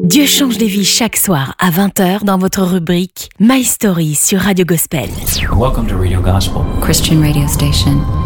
Dieu change des vies chaque soir à 20h dans votre rubrique My Story sur Radio Gospel. Welcome to Radio Gospel, Christian radio station.